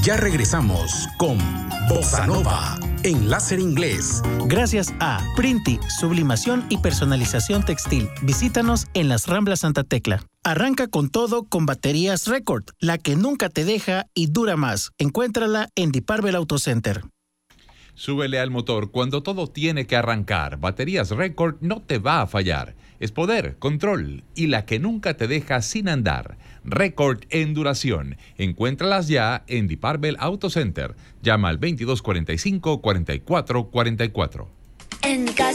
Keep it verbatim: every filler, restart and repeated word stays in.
Ya regresamos con Bossa Nova en Láser Inglés. Gracias a Printi, sublimación y personalización textil. Visítanos en las Ramblas Santa Tecla. Arranca con todo con baterías Record, la que nunca te deja y dura más. Encuéntrala en Diparvel Auto Center. Súbele al motor cuando todo tiene que arrancar. Baterías Record no te va a fallar. Es poder, control y la que nunca te deja sin andar. Record en duración. Encuéntralas ya en Diparvel Auto Center. Llama al veintidós cuarenta y cinco, cuarenta y cuatro cuarenta y cuatro. En mi casa